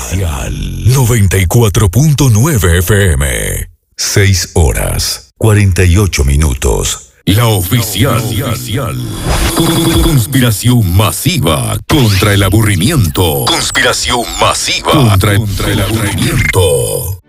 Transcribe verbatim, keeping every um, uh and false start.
noventa y cuatro punto nueve F M. seis horas, cuarenta y ocho minutos. La oficial. La oficial. Conspiración masiva contra el aburrimiento. Conspiración masiva contra, contra el aburrimiento.